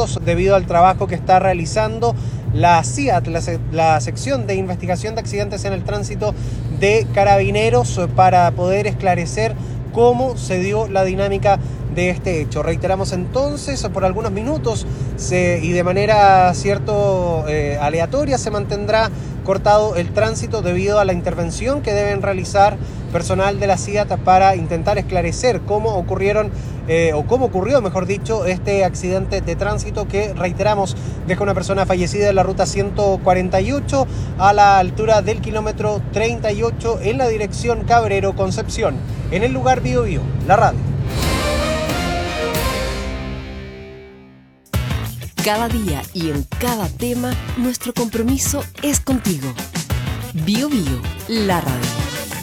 minutos debido al trabajo que está realizando la CIAT, la sección de investigación de accidentes en el tránsito de Carabineros, para poder esclarecer cómo se dio la dinámica de este hecho. Reiteramos entonces, por algunos minutos y de manera aleatoria se mantendrá cortado el tránsito debido a la intervención que deben realizar personal de la CIAT para intentar esclarecer cómo ocurrió, mejor dicho, este accidente de tránsito que, reiteramos, deja una persona fallecida en la ruta 148 a la altura del kilómetro 38 en la dirección Cabrero-Concepción. En el lugar Bío Bío, la radio. Cada día y en cada tema, nuestro compromiso es contigo. Bío Bío, la radio.